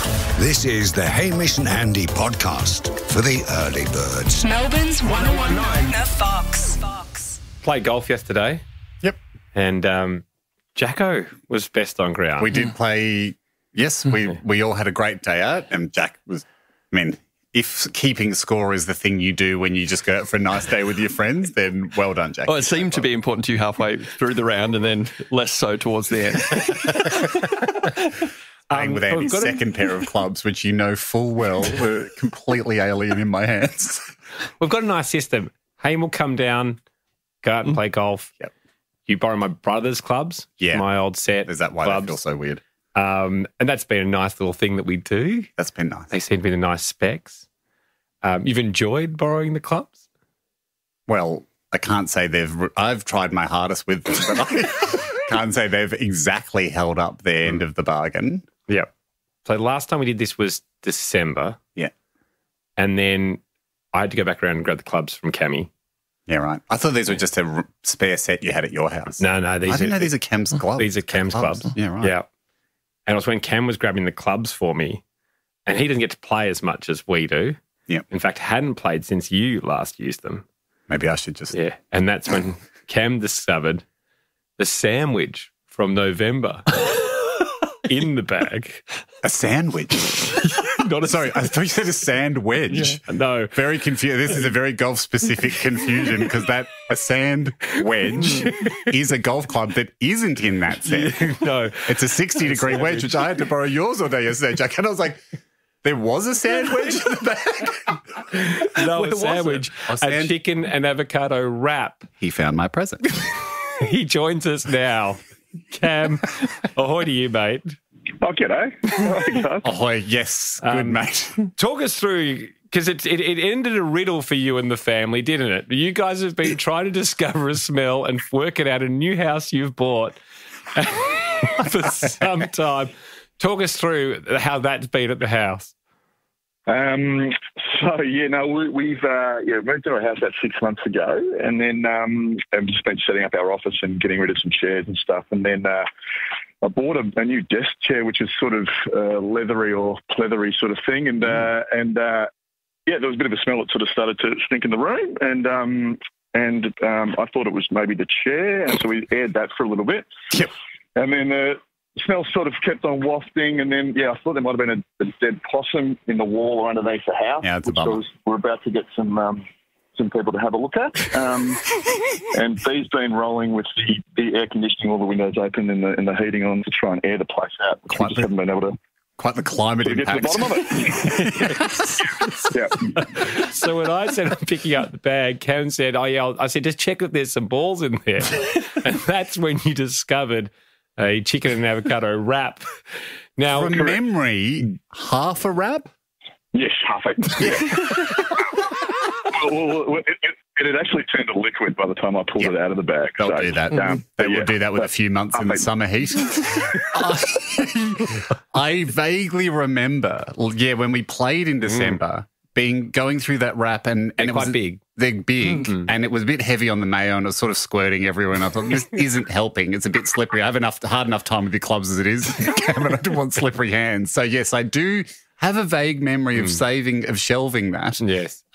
This is the Hamish and Andy podcast for the early birds. Melbourne's 1019 The Fox. Played golf yesterday. Yep. And Jacko was best on ground. We did play, yes, we all had a great day out, and Jack was, if keeping score is the thing you do when you just go out for a nice day with your friends, then well done, Jack. Well, it seemed to be important to you halfway through the round and then less so towards the end. Playing with Andy's second pair of clubs, which you know full well were completely alien in my hands. We've got a nice system. Hayden will come down, go out and play golf. Yep. You borrow my brother's clubs, my old set. Is that why clubs. that feels so weird? And that's been a nice little thing that we do. That's been nice. They seem to be the nice specs. You've enjoyed borrowing the clubs? Well, I can't say I've tried my hardest with them, but I can't say they've exactly held up their end of the bargain. Yeah. So last time we did this was December. Yeah. And then I had to go back around and grab the clubs from Cammy. Yeah, right. I thought these were just a spare set you had at your house. No. I didn't know these are Cam's clubs. These are Cam's clubs. Yeah, right. Yeah. And it was when Cam was grabbing the clubs for me, and he doesn't get to play as much as we do. Yeah. In fact, hadn't played since you last used them. Maybe I should just... Yeah. And that's when Cam discovered the sandwich from November in the bag. A sandwich? Sorry, I thought you said a sand wedge. Yeah. No. Very confused. This is a very golf-specific confusion because a sand wedge is a golf club that isn't in that set. Yeah, no. It's a 60-degree wedge, which I had to borrow yours all day yesterday, Jack. And I was like, there was a sand wedge in the bag? No, a sandwich, a chicken and avocado wrap. He found my present. He joins us now. Cam, ahoy to you, mate. Oh, g'day. Ahoy, yes. Good, mate. Talk us through, because it ended a riddle for you and the family, didn't it? You guys have been trying to discover a smell and work it out a new house you've bought for some time. Talk us through how that's been at the house. We've moved to our house about 6 months ago, and then I've just been setting up our office and getting rid of some chairs and stuff, and then I bought a new desk chair, which is sort of leathery or pleathery sort of thing, and there was a bit of a smell that sort of started to stink in the room, and I thought it was maybe the chair, and so we aired that for a little bit. Yep. And then the smell sort of kept on wafting, and then, I thought there might have been a dead possum in the wall or underneath the house. Yeah, it's a bummer. We're about to get some people to have a look at. And Bee's been rolling with the air conditioning, all the windows open and the heating on to try and air the place out. We just haven't been able to... Quite the climate impact. Get to the bottom of it. Yeah. So when I said I'm picking up the bag, Cam said, I said, just check that there's some balls in there. And that's when you discovered a chicken and avocado wrap. Now, from memory, half a wrap? Yes, half a. Well, it had actually turned to liquid by the time I pulled it out of the bag. They'll do that. They will do that with a few months in the summer heat. I vaguely remember, when we played in December, going through that wrap, and it was big. They're big, and it was a bit heavy on the mayo, and it was sort of squirting everywhere. And I thought, this isn't helping. It's a bit slippery. I have hard enough time with your clubs as it is, Cameron. I don't want slippery hands. So yes, I do have a vague memory of shelving that. Yes.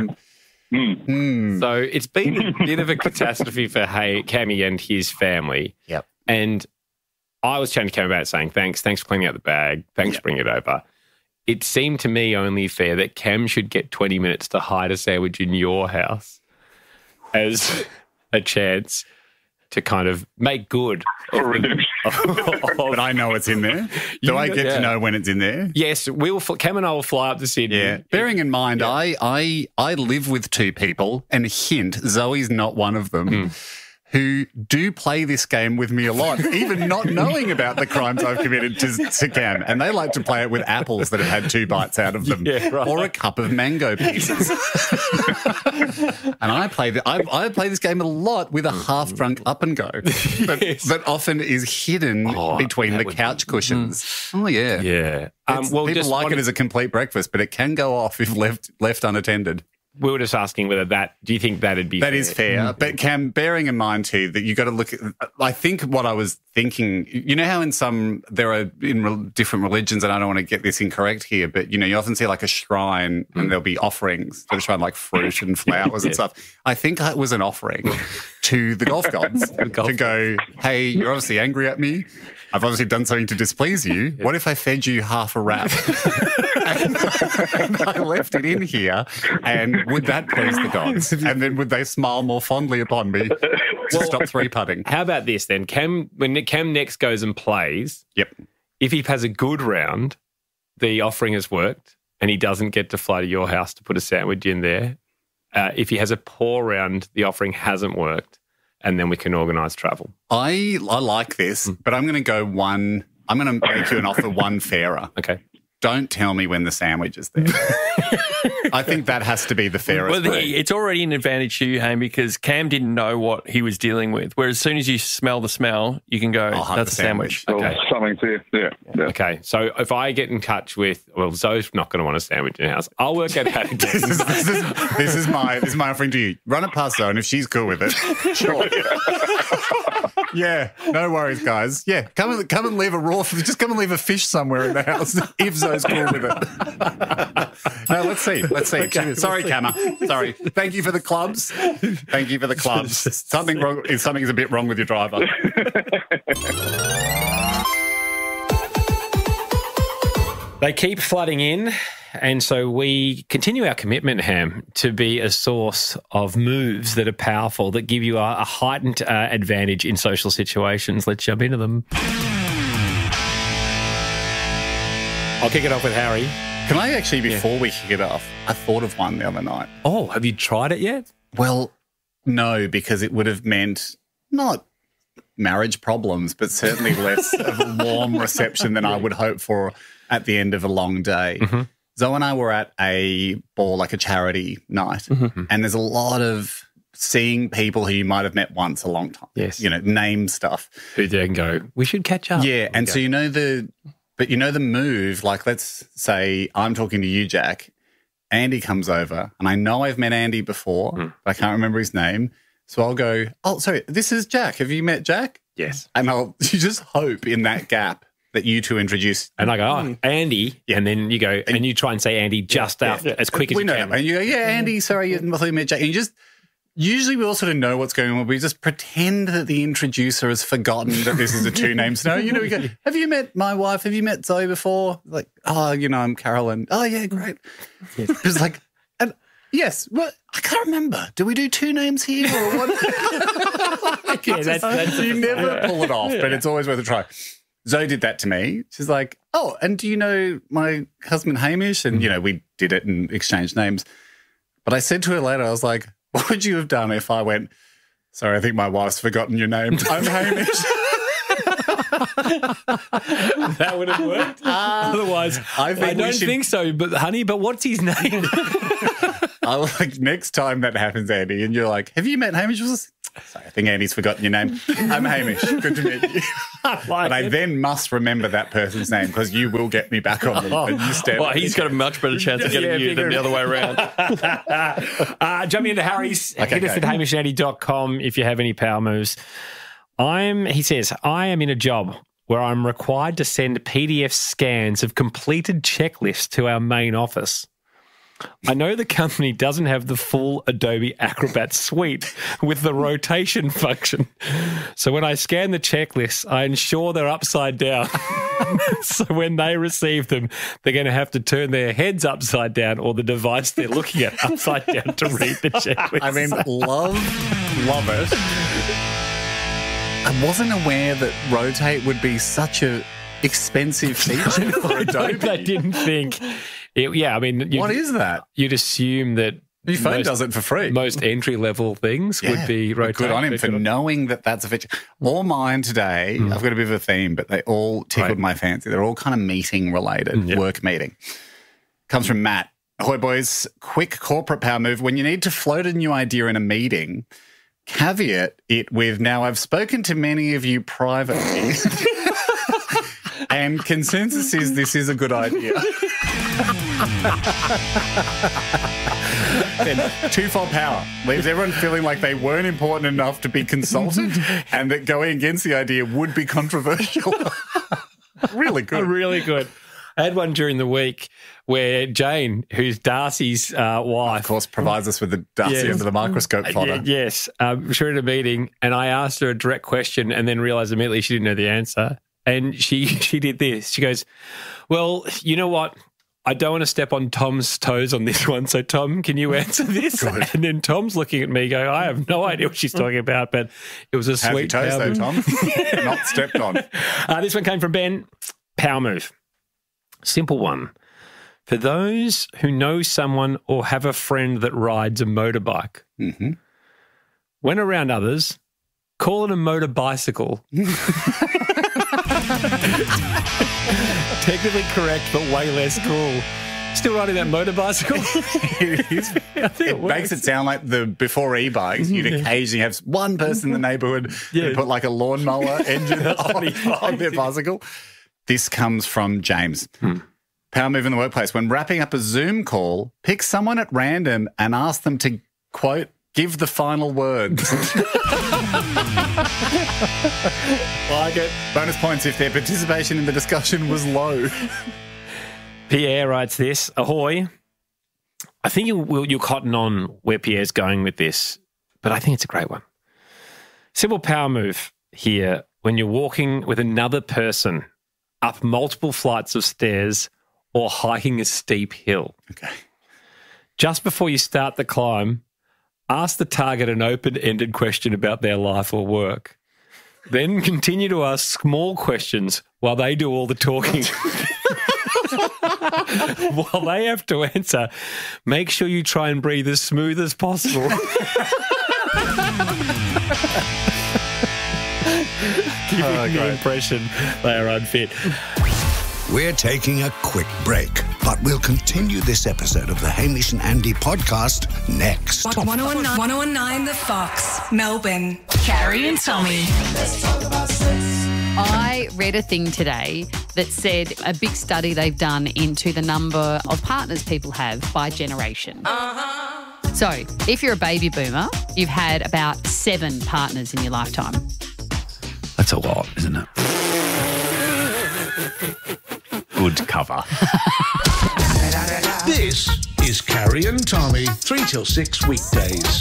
So it's been a bit of a catastrophe for Cammy and his family. Yep. And I was chatting to Cam about it, saying, thanks for cleaning out the bag. Thanks for bringing it over. It seemed to me only fair that Cam should get 20 minutes to hide a sandwich in your house as a chance to kind of make good. But I know it's in there. Do I get to know when it's in there? Yes, Cam and I will fly up to Sydney. Yeah. Bearing in mind, I live with two people, and hint, Zoe's not one of them, who do play this game with me a lot, even not knowing about the crimes I've committed to Cam. And they like to play it with apples that have had 2 bites out of them, or a cup of mango pieces. And I play this game a lot with a half-drunk up and go that often is hidden between the couch cushions. Oh, yeah. Yeah. People like it as a complete breakfast, but it can go off if left unattended. we were just asking whether do you think that'd be That fair? is fair. But Cam, bearing in mind too that you got to look at, I think what I was thinking, you know how there are different religions, and I don't want to get this incorrect here, but you often see like a shrine and there'll be offerings to the shrine, like fruit and flowers and stuff. I think that was an offering to the golf gods to go, hey, you're obviously angry at me. I've obviously done something to displease you. What if I fed you half a wrap? and I left it in here, and would that please the gods? And then would they smile more fondly upon me to stop three-putting? How about this then? When Cam next goes and plays, Yep. if he has a good round, the offering has worked and he doesn't get to fly to your house to put a sandwich in there. If he has a poor round, the offering hasn't worked, and then we can organise travel. I like this, but I'm going to go one. I'm going to make you an offer one fairer. Okay. Don't tell me when the sandwich is there. I think that has to be the fairest Well, way. it's already an advantage to you, Hayne, because Cam didn't know what he was dealing with. Whereas as soon as you smell the smell, you can go, I'll have that's a the sandwich. Okay. Something to yeah. Okay, so if I get in touch with, Zoe's not going to want a sandwich in the house. I'll work out how to get This is my offering to you. Run it past Zoe, and if she's cool with it, sure. Yeah, no worries, guys. Yeah, come and leave just come and leave a fish somewhere in the house if Zoe's cool with it. No, let's see. Okay, Sorry, Camma. Sorry. Thank you for the clubs. Something is a bit wrong with your driver. They keep flooding in, and so we continue our commitment, Ham, to be a source of moves that are powerful, that give you a heightened advantage in social situations. Let's jump into them. I'll kick it off with Harry. Can I actually, before we kick it off, I thought of one the other night. Oh, have you tried it yet? Well, no, because it would have meant not marriage problems, but certainly less of a warm reception than I would hope for at the end of a long day. Mm-hmm. Zoe and I were at a ball, like a charity night, and there's a lot of seeing people who you might have met once a long time. Yes. Name stuff. Who then go, we should catch up. Yeah, and so the move, like let's say I'm talking to you, Jack, Andy comes over, and I know I've met Andy before, but I can't remember his name. So I'll go, oh, sorry, this is Jack. Have you met Jack? Yes. And you just hope in that gap that you two introduce. And I go, oh, Andy. Yeah. And then you go, and you try and say Andy just after, as quick as we you know can. that. And you go, yeah, Andy, sorry, you met Jack. And usually we all sort of know what's going on. We just pretend that the introducer has forgotten that this is a two-name scenario. We go, have you met my wife? Have you met Zoe before? Like, oh, I'm Carolyn. Oh, yeah, great. Yes. It's like, and yes, well, I can't remember. Do we do two names here or what? That's you never pull it off, but it's always worth a try. Zoe did that to me. She's like, oh, and do you know my husband Hamish? And, we did it and exchanged names. But I said to her later, I was like, what would you have done if I went, sorry, I think my wife's forgotten your name. I'm Hamish. That would have worked. Otherwise, I don't think so. But honey, what's his name? Next time that happens, Andy, and you're like, have you met Hamish? Sorry, I think Andy's forgotten your name. I'm Hamish. Good to meet you. But I then must remember that person's name because you will get me back on them. And you he's got a much better chance of getting you than the other way around. Jumping into Harry's, hit us at hamishandy.com if you have any power moves. He says, I am in a job where I'm required to send PDF scans of completed checklists to our main office. I know the company doesn't have the full Adobe Acrobat suite with the rotation function. So when I scan the checklists, I ensure they're upside down. So when they receive them, they're going to have to turn their heads upside down or the device they're looking at upside down to read the checklist. I mean, love it. I wasn't aware that Rotate would be such a expensive feature for Adobe. I didn't think. What is that? You'd assume that your phone does it for free. Most entry-level things would be Rotate. Good on him for knowing that that's a feature. All mine today, I've got a bit of a theme, but they all tickled my fancy. They're all kind of meeting-related, work meeting. Comes from Matt. Ahoy, boys. Quick corporate power move. When you need to float a new idea in a meeting, caveat it with, now I've spoken to many of you privately, and consensus is this is a good idea. Then twofold power leaves everyone feeling like they weren't important enough to be consulted and that going against the idea would be controversial. Really good. Really good. I had one during the week where Jane, who's Darcy's wife, Of course, provides us with the Darcy Yes. under the microscope fodder. Yes. She were at a meeting and I asked her a direct question and then realised immediately she didn't know the answer. And she did this. She goes, well, you know what? I don't want to step on Tom's toes on this one. So, Tom, can you answer this? Good. And then Tom's looking at me going, I have no idea what she's talking about, but it was a How's your sweet toes, power though, move. Tom? Not stepped on. This one came from Ben. Power move. Simple one. For those who know someone or have a friend that rides a motorbike, when around others, call it a motor bicycle. Technically correct, but way less cool. Still riding that motor bicycle? It makes it sound like the before e-bikes, you'd occasionally have one person in the neighbourhood who put like a lawnmower engine on their bicycle. This comes from James. Power move in the workplace. When wrapping up a Zoom call, pick someone at random and ask them to, quote, give the final words. Like it. Bonus points if their participation in the discussion was low. Pierre writes this. Ahoy. I think you'll cotton on where Pierre's going with this, but I think it's a great one. Simple power move here when you're walking with another person up multiple flights of stairs or hiking a steep hill. Okay. Just before you start the climb, ask the target an open-ended question about their life or work. Then continue to ask small questions while they do all the talking. While they have to answer, make sure you try and breathe as smooth as possible. Giving the impression they are unfit. We're taking a quick break, but we'll continue this episode of the Hamish and Andy podcast next. 1019 The Fox, Melbourne. Carrie and Tommy. I read a thing today that said a big study they've done into the number of partners people have by generation. So if you're a baby boomer, you've had about 7 partners in your lifetime. That's a lot, isn't it? Good cover. This is Carrie and Tommy, 3 till 6 weekdays.